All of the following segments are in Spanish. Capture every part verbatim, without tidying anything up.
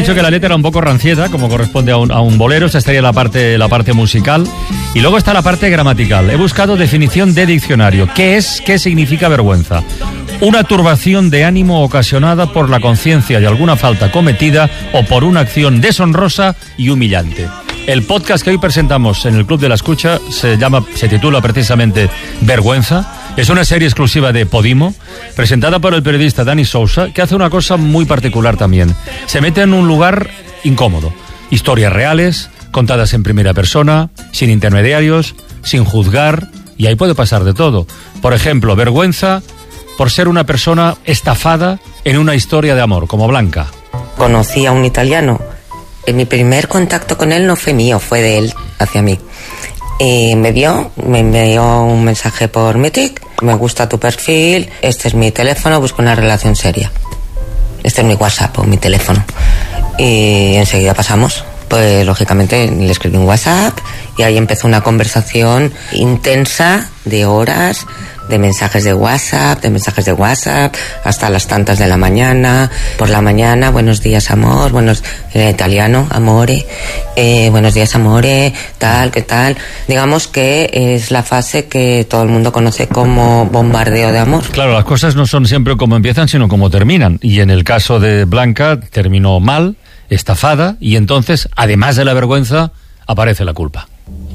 dicho que la letra era un poco rancieta, como corresponde a un, a un bolero. Esta estaría la parte, la parte musical. Y luego está la parte gramatical. He buscado definición de diccionario. ¿Qué es? ¿Qué significa vergüenza? Una turbación de ánimo ocasionada por la conciencia de alguna falta cometida o por una acción deshonrosa y humillante. El podcast que hoy presentamos en el Club de la Escucha se llama, se titula precisamente Vergüenza. Es una serie exclusiva de Podimo, presentada por el periodista Dani Sousa, que hace una cosa muy particular también. Se mete en un lugar incómodo. Historias reales, contadas en primera persona, sin intermediarios, sin juzgar, y ahí puede pasar de todo. Por ejemplo, vergüenza por ser una persona estafada en una historia de amor, como Blanca. Conocí a un italiano. Mi primer contacto con él no fue mío, fue de él hacia mí. Y me vio, me envió un mensaje por Mythic, me gusta tu perfil, este es mi teléfono, busco una relación seria. Este es mi WhatsApp o mi teléfono. Y enseguida pasamos. Pues lógicamente le escribí un WhatsApp y ahí empezó una conversación intensa de horas, de mensajes de WhatsApp, de mensajes de WhatsApp, hasta las tantas de la mañana. Por la mañana, buenos días, amor, buenos, en italiano, amore, eh, buenos días, amore, tal, qué tal. Digamos que es la fase que todo el mundo conoce como bombardeo de amor. Claro, las cosas no son siempre como empiezan, sino como terminan. Y en el caso de Blanca, terminó mal, estafada, y entonces, además de la vergüenza, aparece la culpa.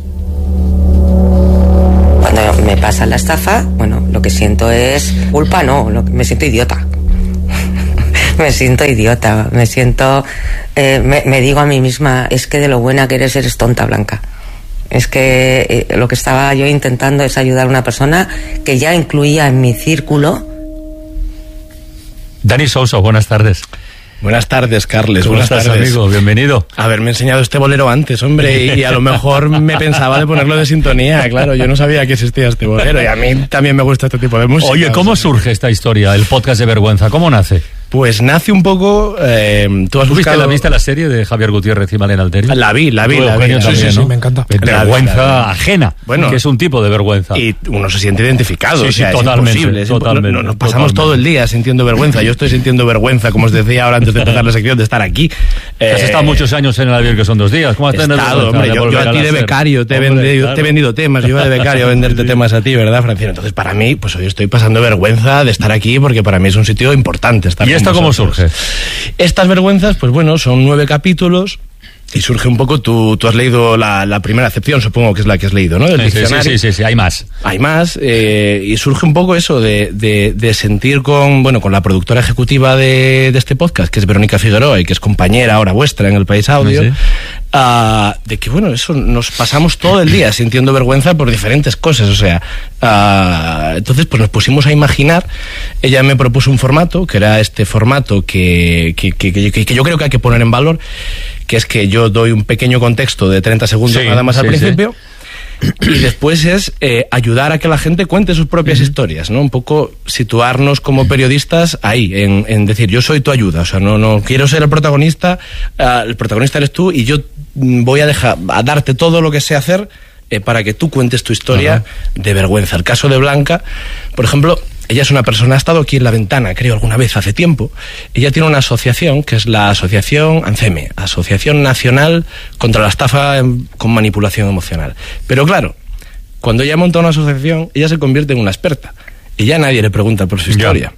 Cuando me pasa la estafa, bueno, lo que siento es culpa, no, lo que, me siento idiota. me siento idiota, me siento, eh, me, me digo a mí misma, es que de lo buena que eres, eres tonta, Blanca. Es que eh, lo que estaba yo intentando es ayudar a una persona que ya incluía en mi círculo. Dani Sousa, buenas tardes. Buenas tardes, Carles. ¿Cómo Buenas estás, tardes, amigo? Bienvenido. Haberme enseñado este bolero antes, hombre, y, y a lo mejor me pensaba de ponerlo de sintonía, claro, yo no sabía que existía este bolero, y a mí también me gusta este tipo de música. Oye, ¿cómo o sea, surge esta historia, el podcast de Vergüenza? ¿Cómo nace? Pues nace un poco... Eh, ¿Tú has ¿Tú buscado... viste, la, viste la serie de Javier Gutiérrez y Malena Alterio? La vi, la vi, la vi. También, Sí, sí, sí, ¿no? me encanta. Vergüenza La vi, la vi. ajena, Bueno, que es un tipo de vergüenza. Y uno se siente identificado, Sí, o sea, sí, es totalmente, imposible. Es totalmente, impo- no, nos pasamos totalmente. todo el día sintiendo vergüenza. Yo estoy sintiendo vergüenza, como os decía ahora antes de empezar la sección, de estar aquí. Eh, Has estado muchos años en el avión, que son dos días. ¿Cómo has He tenido estado, vergüenza hombre, de yo, yo volver a ti la de SER? becario te he, Hombre, vendido, claro. te he vendido temas, yo iba de becario a venderte temas a ti, ¿verdad, Francino? Entonces, para mí, pues hoy estoy pasando vergüenza de estar aquí, porque para mí es un sitio importante estar ¿Y con esto cómo vosotros. surge? Estas vergüenzas, pues bueno, son nueve capítulos. Y surge un poco, tú, tú has leído la, la primera acepción, supongo que es la que has leído, ¿no? Del Sí, sí, diccionario. sí, sí, sí, hay más. Hay más, eh, y surge un poco eso de, de, de sentir con, bueno, con la productora ejecutiva de, de este podcast, que es Verónica Figueroa, y que es compañera ahora vuestra en El País Audio, Sí. uh, de que, bueno, eso nos pasamos todo el día sintiendo vergüenza por diferentes cosas, o sea, uh, entonces pues nos pusimos a imaginar. Ella me propuso un formato, que era este formato que, que, que, que, que yo creo que hay que poner en valor, que es que yo doy un pequeño contexto de treinta segundos Sí, nada más al sí, principio, y después es eh, ayudar a que la gente cuente sus propias uh-huh. historias, ¿no? Un poco situarnos como periodistas ahí, en, en decir, yo soy tu ayuda, o sea, no, no quiero ser el protagonista, uh, el protagonista eres tú, y yo voy a dejar, a darte todo lo que sé hacer eh, para que tú cuentes tu historia uh-huh. de vergüenza. El caso de Blanca, por ejemplo, ella es una persona, ha estado aquí en La Ventana, creo, alguna vez hace tiempo. Ella tiene una asociación, que es la Asociación ANCEME, Asociación Nacional contra la Estafa con Manipulación Emocional. Pero claro, cuando ella monta una asociación, ella se convierte en una experta. Y ya nadie le pregunta por su historia.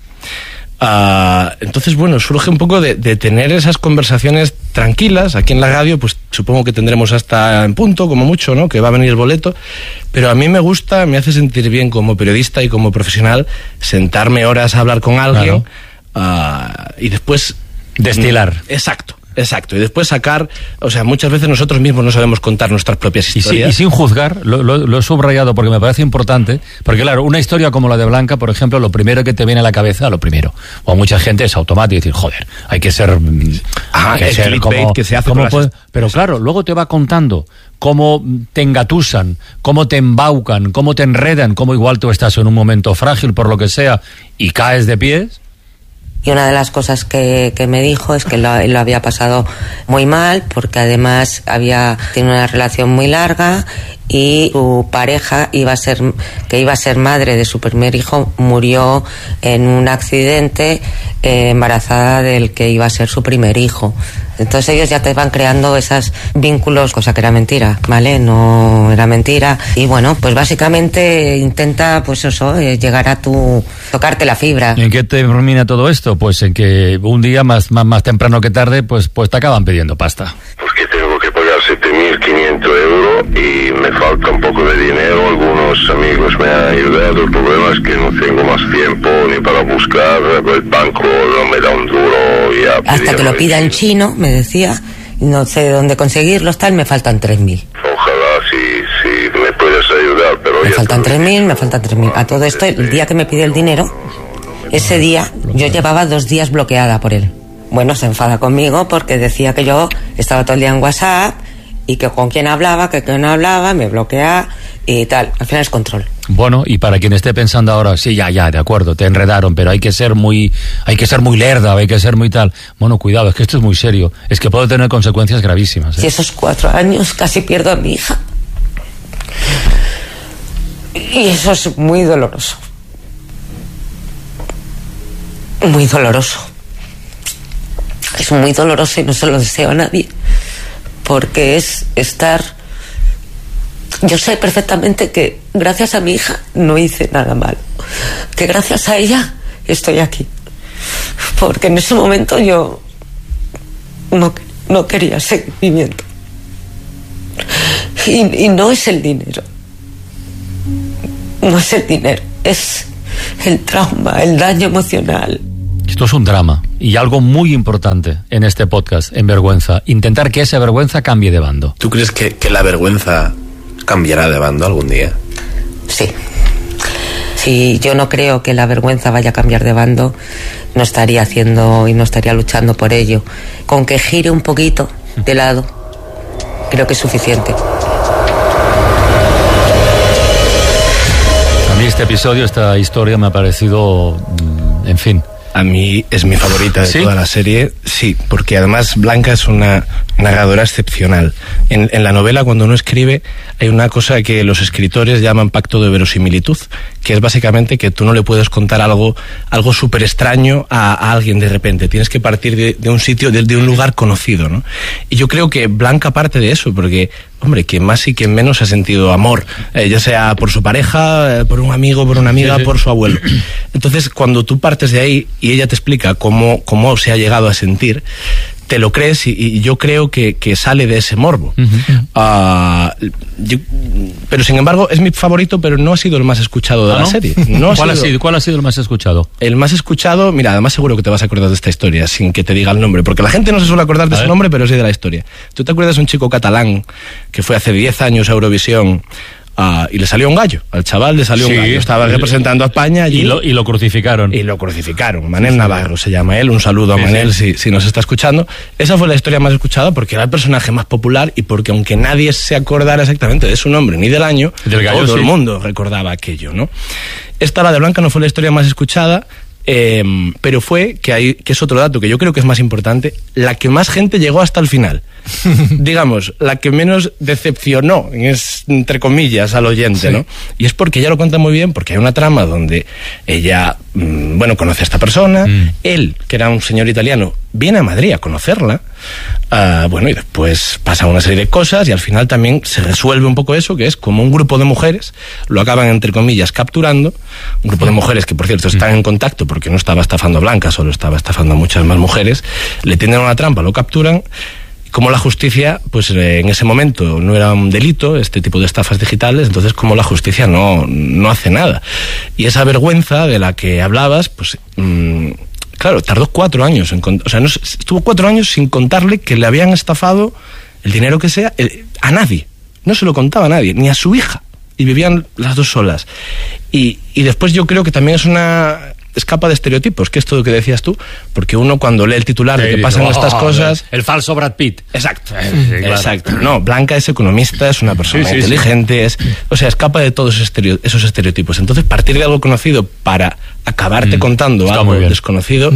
Uh, entonces, bueno, surge un poco de, de tener esas conversaciones tranquilas. Aquí en la radio, pues supongo que tendremos hasta en punto, como mucho, ¿no? Que va a venir el boleto. Pero a mí me gusta, me hace sentir bien como periodista y como profesional sentarme horas a hablar con alguien, claro. uh, y después... Destilar. Exacto. Exacto, y después sacar, o sea, muchas veces nosotros mismos no sabemos contar nuestras propias historias. Y, si, y sin juzgar, lo, lo, lo he subrayado porque me parece importante, porque claro, una historia como la de Blanca, por ejemplo, lo primero que te viene a la cabeza, lo primero, o a mucha gente es automático, decir, joder, hay que ser... Ah, hay que el ser clickbait como, que se hace como con puede, las... Pero claro, luego te va contando cómo te engatusan, cómo te embaucan, cómo te enredan, cómo igual tú estás en un momento frágil por lo que sea y caes de pies. Y una de las cosas que, que me dijo es que lo, lo había pasado muy mal, porque además había tenido una relación muy larga y su pareja iba a ser, que iba a ser madre de su primer hijo, murió en un accidente eh, embarazada del que iba a ser su primer hijo. Entonces ellos ya te van creando esos vínculos, cosa que era mentira, ¿vale? No era mentira. Y bueno, pues básicamente intenta, pues eso, eh, llegar a tu... tocarte la fibra. ¿Y en qué termina todo esto? Pues en que un día, más, más, más temprano que tarde, pues, pues te acaban pidiendo pasta. Pues que tengo que pagar siete mil quinientos euros y me falta un poco de dinero. Algunos amigos me han ayudado. El problema es que no tengo más tiempo ni para buscar. El banco no me da un duro. Ya hasta que lo pida en chino, me decía, no sé dónde conseguirlos, tal, me faltan tres mil. Ojalá si, si me puedes ayudar, pero... Me faltan tres mil, me faltan tres mil. A todo esto, el día que me pide el dinero, ese día yo llevaba dos días bloqueada por él. Bueno, se enfada conmigo porque decía que yo estaba todo el día en WhatsApp y que con quién hablaba, que con quién no hablaba, me bloquea y tal. Al final es control. Bueno, y para quien esté pensando ahora, sí, ya, ya, de acuerdo, te enredaron, pero hay que ser muy, hay que ser muy lerda, hay que ser muy tal. Bueno, cuidado, es que esto es muy serio, es que puede tener consecuencias gravísimas, ¿eh? Si esos cuatro años casi pierdo a mi hija. Y eso es muy doloroso. Muy doloroso. Es muy doloroso y no se lo deseo a nadie. Porque es estar... Yo sé perfectamente que gracias a mi hija no hice nada malo. Que gracias a ella estoy aquí. Porque en ese momento yo no, no quería seguir viviendo. Y, y no es el dinero. No es el dinero. Es el trauma, el daño emocional. Esto es un drama y algo muy importante en este podcast, en Vergüenza. Intentar que esa vergüenza cambie de bando. ¿Tú crees que, que la vergüenza cambiará de bando algún día? Sí. Si yo no creo que la vergüenza vaya a cambiar de bando, no estaría haciendo y no estaría luchando por ello. Con que gire un poquito de lado, creo que es suficiente. A mí este episodio, esta historia me ha parecido, en fin... A mí es mi favorita de ¿Sí? toda la serie, sí, porque además Blanca es una narradora excepcional. En, en la novela, cuando uno escribe, hay una cosa que los escritores llaman pacto de verosimilitud, que es básicamente que tú no le puedes contar algo algo súper extraño a, a alguien de repente. Tienes que partir de, de un sitio, de, de un lugar conocido, ¿no? Y yo creo que Blanca parte de eso, porque... Hombre, quien más y quien menos ha sentido amor, eh, ya sea por su pareja, eh, por un amigo, por una amiga, sí, sí. por su abuelo. Entonces, cuando tú partes de ahí y ella te explica cómo, cómo se ha llegado a sentir, te lo crees y, y yo creo que, que sale de ese morbo. Uh-huh. uh, yo, pero sin embargo, es mi favorito, pero no ha sido el más escuchado de ¿Ah, la no? serie. No ha ¿Cuál, sido, ha sido, ¿Cuál ha sido el más escuchado? El más escuchado, mira, además seguro que te vas a acordar de esta historia sin que te diga el nombre, porque la gente no se suele acordar de a su ver. nombre, pero sí de la historia. ¿Tú te acuerdas de un chico catalán que fue hace diez años a Eurovisión? Uh, y le salió un gallo, al chaval le salió sí, un gallo, estaba representando a España allí, y, lo, y lo crucificaron. Y lo crucificaron, Manel Navarro se llama él, un saludo a sí, Manel sí. Si, si nos está escuchando. Esa fue la historia más escuchada porque era el personaje más popular y porque aunque nadie se acordara exactamente de su nombre ni del año, del gallo, todo sí. el mundo recordaba aquello, ¿no? Esta, la de Blanca, no fue la historia más escuchada, eh, pero fue, que, hay, que es otro dato que yo creo que es más importante, la que más gente llegó hasta el final. Digamos, la que menos decepcionó, es, entre comillas, al oyente, sí. ¿no? Y es porque ella lo cuenta muy bien, porque hay una trama donde ella, mmm, bueno, conoce a esta persona, mm. él, que era un señor italiano, viene a Madrid a conocerla, uh, bueno, y después pasa una serie de cosas y al final también se resuelve un poco eso, que es como un grupo de mujeres, lo acaban, entre comillas, capturando, un grupo de mujeres que, por cierto, están en contacto porque no estaba estafando a Blanca, solo estaba estafando a muchas más mujeres, le tienden una trampa, lo capturan. Como la justicia, pues eh, en ese momento no era un delito, este tipo de estafas digitales, entonces como la justicia no, no hace nada. Y esa vergüenza de la que hablabas, pues, mmm, claro, tardó cuatro años, en cont- o sea, no, estuvo cuatro años sin contarle que le habían estafado el dinero que sea, el, a nadie. No se lo contaba a nadie, ni a su hija. Y vivían las dos solas. Y, y después yo creo que también es una... escapa de estereotipos, que es todo lo que decías tú, porque uno cuando lee el titular sí, de que dice, pasan oh, estas cosas... El falso Brad Pitt. Exacto, sí, sí, claro. Exacto. No, Blanca es economista, es una persona sí, sí, inteligente, sí. Es, o sea, escapa de todos esos, estereo, esos estereotipos. Entonces, partir de algo conocido para acabarte mm, contando algo desconocido,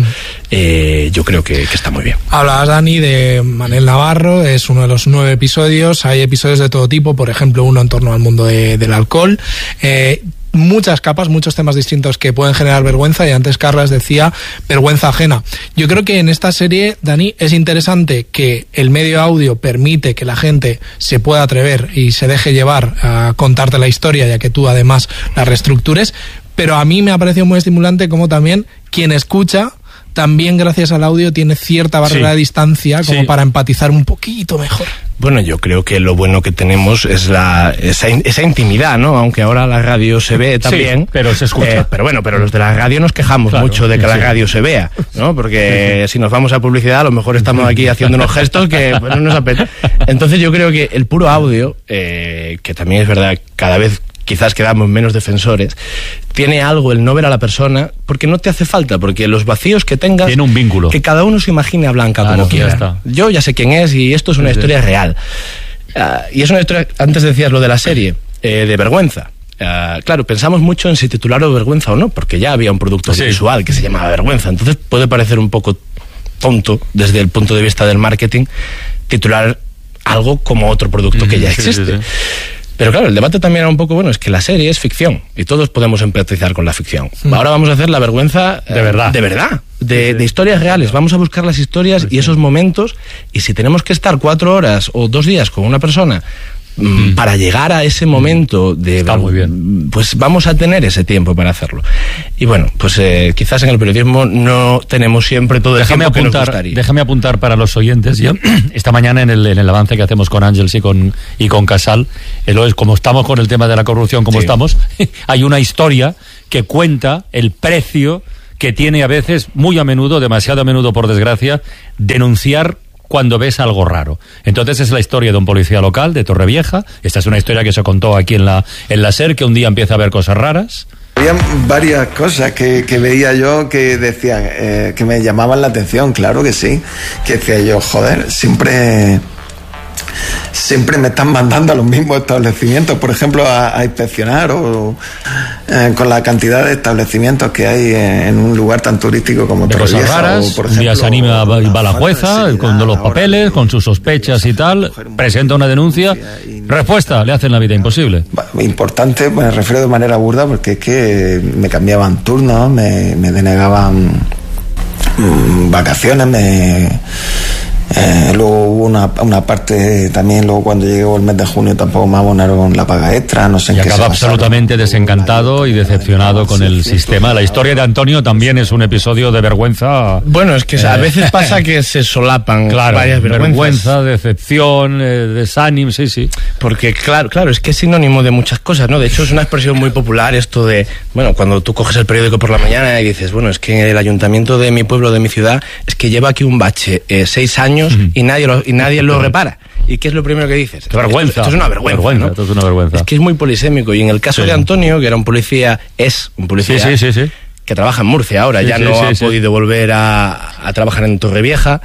eh, yo creo que, que está muy bien. Hablabas, Dani, de Manel Navarro, es uno de los nueve episodios, hay episodios de todo tipo, por ejemplo, uno en torno al mundo de, del alcohol, eh, muchas capas, muchos temas distintos que pueden generar vergüenza, y antes Carlas decía vergüenza ajena. Yo creo que en esta serie, Dani, es interesante que el medio audio permite que la gente se pueda atrever y se deje llevar a contarte la historia, ya que tú además la reestructures, pero a mí me ha parecido muy estimulante como también quien escucha también gracias al audio tiene cierta barrera sí. de distancia como sí. para empatizar un poquito mejor. Bueno, yo creo que lo bueno que tenemos es la esa, esa intimidad, ¿no? Aunque ahora la radio se ve también. Sí, pero se escucha. Eh, pero bueno, pero los de la radio nos quejamos claro, mucho de que sí. la radio se vea, ¿no? Porque sí, sí. si nos vamos a publicidad, a lo mejor estamos aquí haciendo unos gestos que bueno, nos apetece. Entonces yo creo que el puro audio, eh, que también es verdad, cada vez quizás quedamos menos defensores, tiene algo el no ver a la persona, porque no te hace falta, porque los vacíos que tengas... Tiene un vínculo. Que cada uno se imagine a Blanca claro, como quiera. Está. Yo ya sé quién es y esto es una sí, historia sí. real. Uh, y es una historia, antes decías lo de la serie, eh, de vergüenza. Uh, claro, pensamos mucho en si titularlo Vergüenza o no, porque ya había un producto sí. visual que se llamaba Vergüenza, entonces puede parecer un poco tonto desde el punto de vista del marketing titular algo como otro producto mm, que ya existe. Sí, sí, sí. Pero claro, el debate también era un poco, bueno, es que la serie es ficción y todos podemos empatizar con la ficción. Mm. Ahora vamos a hacer la vergüenza eh, de verdad, de, verdad de, sí, sí. de historias reales. Vamos a buscar las historias sí, y esos momentos, y si tenemos que estar cuatro horas o dos días con una persona Mm. para llegar a ese momento de está muy bien. Pues vamos a tener ese tiempo para hacerlo. Y bueno, pues eh, quizás en el periodismo no tenemos siempre todo el déjame tiempo apuntar, que nos gustaría. Déjame apuntar para los oyentes, yo, esta mañana en el, en el avance que hacemos con Ángels y con, y con Casal, el, como estamos con el tema de la corrupción, como sí. estamos, hay una historia que cuenta el precio que tiene a veces, muy a menudo, demasiado a menudo por desgracia, denunciar cuando ves algo raro. Entonces es la historia de un policía local de Torrevieja. Esta es una historia que se contó aquí en la, en la SER, que un día empieza a ver cosas raras. Había varias cosas que, que veía yo que decían, eh, que me llamaban la atención, claro que sí. Que decía yo, joder, siempre... siempre me están mandando a los mismos establecimientos, por ejemplo, a, a inspeccionar o eh, con la cantidad de establecimientos que hay en, en un lugar tan turístico como Torrevieja. Cosas raras, o, por ejemplo, un día se anima, va, va la jueza con los papeles, con sus sospechas y tal, presenta una denuncia, respuesta, le hacen la vida imposible. Importante, me refiero de manera burda, porque es que me cambiaban turnos, me, me denegaban mmm, vacaciones, me... Eh, luego hubo una, una parte también, luego cuando llegó el mes de junio tampoco me abonaron la paga extra, no sé en y qué acaba absolutamente desencantado y decepcionado con el sistema. La historia de Antonio también es un episodio de vergüenza. Bueno, es que eh, a veces pasa que se solapan claro, varias vergüenzas. Vergüenza, decepción, eh, desánimo, sí, sí. Porque claro, claro, es que es sinónimo de muchas cosas, ¿no? De hecho es una expresión muy popular esto de, bueno, cuando tú coges el periódico por la mañana y dices, bueno, es que el ayuntamiento de mi pueblo, de mi ciudad, es que lleva aquí un bache, eh, seis años y nadie lo, y nadie lo repara. ¿Y qué es lo primero que dices? Qué vergüenza. Esto, esto es una vergüenza, vergüenza, ¿no? Esto es una vergüenza. Es que es muy polisémico. Y en el caso sí. de Antonio, que era un policía, es un policía sí, sí, sí, sí. que trabaja en Murcia ahora, sí, ya sí, no sí, ha sí. podido volver a, a trabajar en Torrevieja,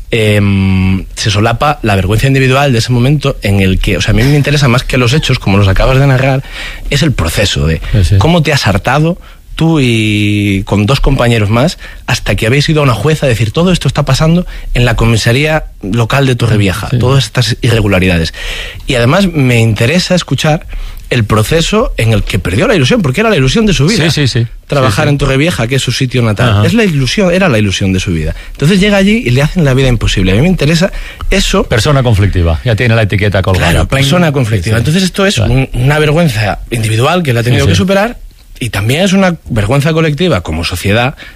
eh, se solapa la vergüenza individual de ese momento en el que, o sea, a mí me interesa más que los hechos, como los acabas de narrar, es el proceso de sí, sí. cómo te has hartado tú y con dos compañeros más, hasta que habéis ido a una jueza a decir, todo esto está pasando en la comisaría local de Torrevieja, sí. todas estas irregularidades. Y además me interesa escuchar el proceso en el que perdió la ilusión, porque era la ilusión de su vida. Sí, sí, sí. Trabajar sí, sí. en Torrevieja, que es su sitio natal. Ajá. Es la ilusión, era la ilusión de su vida. Entonces llega allí y le hacen la vida imposible. A mí me interesa eso. Persona conflictiva, ya tiene la etiqueta colgada. Claro, persona conflictiva. Sí, sí. Entonces esto es claro. un, una vergüenza individual que él ha tenido sí, sí. que superar. Y también es una vergüenza colectiva como sociedad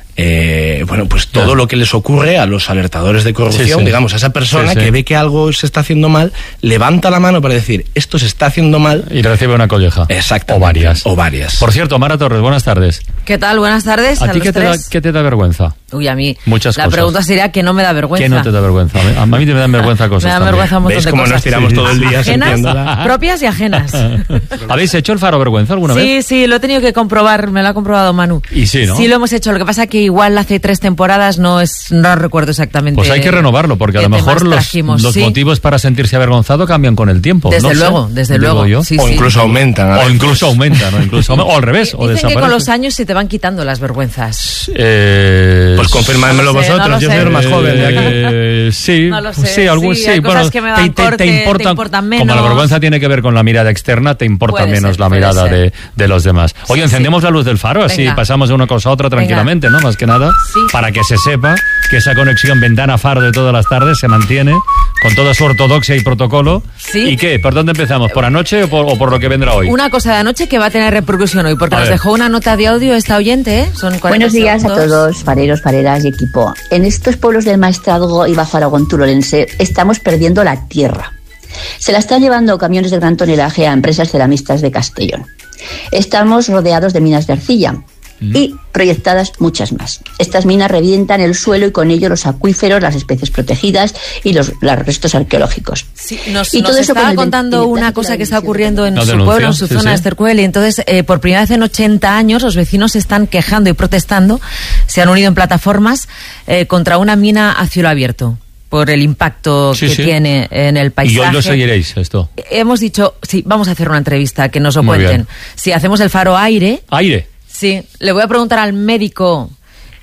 eh, bueno, pues todo Claro. lo que les ocurre a los alertadores de corrupción, Sí, sí. digamos, a esa persona Sí, sí. que ve que algo se está haciendo mal, levanta la mano para decir, esto se está haciendo mal. Y recibe una colleja. Exactamente. O varias. O varias. Por cierto, Mara Torres, buenas tardes. ¿Qué tal? Buenas tardes. ¿A A, ti los qué te, da, tres. qué te da vergüenza? Uy, a mí. Muchas la cosas. pregunta sería que no me da vergüenza. ¿Qué no te da vergüenza? A mí me dan vergüenza cosas Me da también. vergüenza un montón ¿Ves de cómo cosas. nos tiramos Sí. todo el día Ajenas, sintiéndola? propias y ajenas. ¿Habéis hecho el faro vergüenza alguna Sí, vez? sí, lo he tenido que comprobar, me lo ha comprobado Manu. Y sí, ¿no? Sí, lo hemos hecho. Lo que pasa que igual hace tres temporadas no es, no recuerdo exactamente. Pues hay que renovarlo, porque a qué lo mejor temas los, trajimos. los Sí. motivos para sentirse avergonzado cambian con el tiempo. Desde no sé, luego, desde digo luego. yo. Sí, O sí. incluso aumentan. a O veces. incluso aumentan, o, incluso, o al revés, o Dicen que desaparecen. con los años se te van quitando las vergüenzas. Eh, Pues confirmádmelo No lo sé, vosotros, no lo yo sé. soy el más joven de aquí. Eh, sí, No lo sé, sí, algún, sí, sí, hay bueno, cosas que me dan te, te- corte, te te importan, importan como la menos. vergüenza tiene que ver con la mirada externa, te importa Puede menos ser, la puede mirada ser. de, de los demás. Oye, Sí, encendemos sí. la luz del faro, así Venga. pasamos de una cosa a otra tranquilamente, ¿no? Más que nada, Sí. para que se sepa que esa conexión ventana-faro de todas las tardes se mantiene con toda su ortodoxia y protocolo. Sí. ¿Y qué? ¿Por dónde empezamos? ¿Por anoche o por, o por lo que vendrá hoy? Una cosa de anoche que va a tener repercusión hoy, porque A nos ver. dejó una nota de audio esta oyente, ¿eh? Son cuarenta Buenos días segundos. a todos, fareros, fareras y equipo. En estos pueblos del Maestrazgo y Bajo Aragón Turolense estamos perdiendo la tierra. Se la están llevando camiones de gran tonelaje a empresas ceramistas de Castellón. Estamos rodeados de minas de arcilla y proyectadas muchas más. Estas minas revientan el suelo y con ello los acuíferos, las especies protegidas y los, los restos arqueológicos. Sí, nos, Y nos todo eso con estaba el contando ventilaje una de cosa la que está emisión. ocurriendo en No su denunció, pueblo, en su sí, zona sí. de Estercuel, y entonces eh, por primera vez en ochenta años los vecinos se están quejando y protestando, se han unido en plataformas eh, contra una mina a cielo abierto por el impacto Sí, que sí. tiene en el paisaje. Y hoy lo seguiréis, esto. Hemos dicho, sí, vamos a hacer una entrevista, que nos lo Muy cuenten. bien. Si hacemos el faro aire, Aire. sí, le voy a preguntar al médico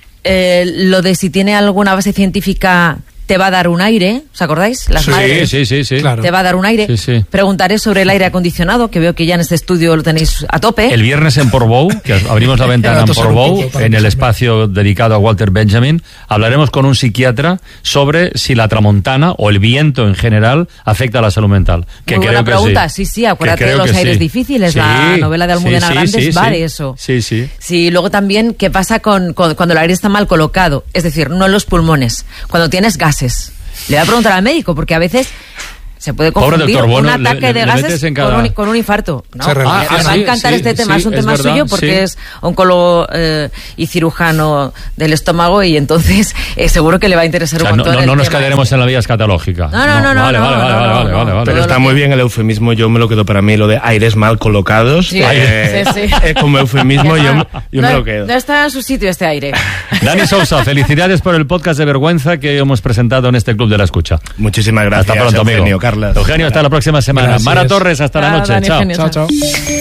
eh, lo de si tiene alguna base científica, te va a dar un aire, ¿os acordáis? Las Sí, madres. sí, sí, sí. Claro. Te va a dar un aire. Sí, sí. Preguntaré sobre el aire acondicionado, que veo que ya en este estudio lo tenéis a tope. El viernes en Portbou, que abrimos la ventana en Datos son un Portbou, poco para en el que se espacio dedicado a Walter Benjamin, hablaremos con un psiquiatra sobre si la tramontana o el viento en general afecta a la salud mental. Que Muy creo buena que pregunta, sí. sí, sí, acuérdate Que de creo los que aires sí. difíciles, Sí, la novela de Almudena sí, sí, Grandes sí, va sí. de eso. Sí, sí. Sí, luego también qué pasa con, con- cuando el aire está mal colocado, es decir, no en los pulmones, cuando tienes gases. Le voy a preguntar al médico, porque a veces se puede Pobre confundir doctor, bueno, un le- ataque le- de le gases metes en con, cada- un, con un infarto. ¿no? Se relaciona. Me Ah, va a sí, encantar sí, este tema, sí, es un es tema verdad, suyo porque sí. es oncólogo eh, y cirujano del estómago y entonces eh, seguro que le va a interesar O sea, un no, montón no, el no nos tema quedaremos este. en la vía escatológica. No, no, no, no, Vale, no, vale, no, vale, no, vale, no, vale, no. vale, vale. Pero Todo está lo muy que- bien el eufemismo, yo me lo quedo para mí, lo de aires mal colocados. Sí, Eh, sí, sí. eh, como eufemismo, yo, yo no, me lo quedo. no está en su sitio este aire. Dani Sousa, felicidades por el podcast de vergüenza que hemos presentado en este Club de la Escucha. Muchísimas gracias. Hasta pronto, Eugenio, amigo. Carlas. Eugenio, hasta la próxima semana. Gracias. Mara Torres, hasta la Chao, noche. Dani, Chao. Eugenio. Chao, chao.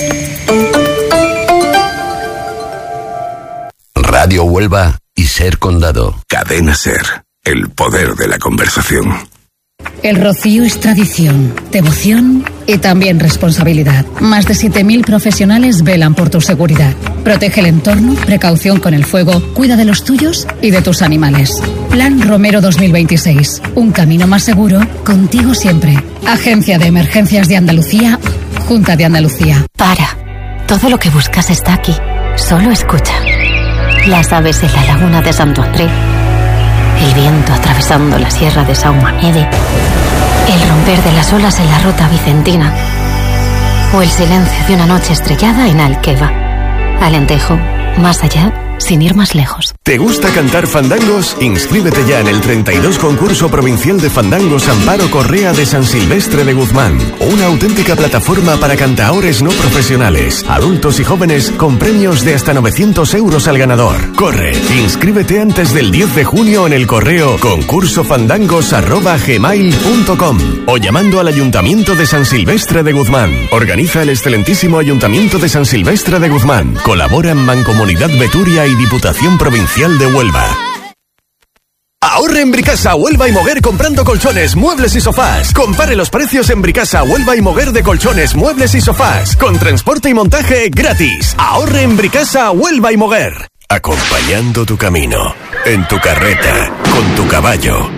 Radio Huelva y Ser Condado. Cadena Ser, el poder de la conversación. El rocío es tradición, devoción y también responsabilidad. Más de siete mil profesionales velan por tu seguridad. Protege el entorno, precaución con el fuego, cuida de los tuyos y de tus animales. Plan Romero dos mil veintiséis. Un camino más seguro, contigo siempre. Agencia de Emergencias de Andalucía, Junta de Andalucía. Para. Todo lo que buscas está aquí. Solo escucha. Las aves en la laguna de Santo André. El viento atravesando la sierra de Saumamiede. El romper de las olas en la ruta vicentina. O el silencio de una noche estrellada en Alqueva. Alentejo, más allá, sin ir más lejos. ¿Te gusta cantar fandangos? Inscríbete ya en el treinta y dos concurso provincial de fandangos Amparo Correa de San Silvestre de Guzmán. Una auténtica plataforma para cantaores no profesionales, adultos y jóvenes con premios de hasta novecientos euros al ganador. Corre, inscríbete antes del diez de junio en el correo concursofandangos arroba gmail punto com o llamando al Ayuntamiento de San Silvestre de Guzmán. Organiza el excelentísimo Ayuntamiento de San Silvestre de Guzmán. Colaboran Mancomunidad Beturia y Diputación Provincial de Huelva. Ahorre en Bricasa, Huelva y Moguer comprando colchones, muebles y sofás. Compare los precios en Bricasa, Huelva y Moguer de colchones, muebles y sofás. Con transporte y montaje gratis. Ahorre en Bricasa, Huelva y Moguer. Acompañando tu camino, en tu carreta, con tu caballo.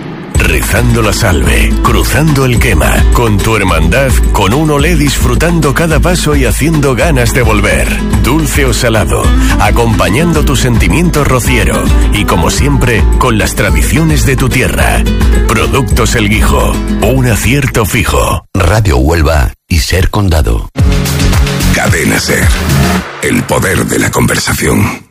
rizando la salve, cruzando el quema, con tu hermandad, con un olé disfrutando cada paso y haciendo ganas de volver. Dulce o salado, acompañando tu sentimiento rociero y como siempre, con las tradiciones de tu tierra. Productos El Guijo, un acierto fijo. Radio Huelva y Ser Condado. Cadena Ser, el poder de la conversación.